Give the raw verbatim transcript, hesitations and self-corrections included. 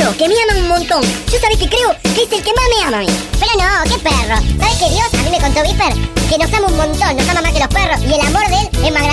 perro que me ama un montón. Yo sabés que creo que es el que más me ama a mí. Pero no, ¿qué perro? ¿Sabes que Dios, a mí me contó Viper, que nos ama un montón, nos ama más que los perros, y el amor de él es más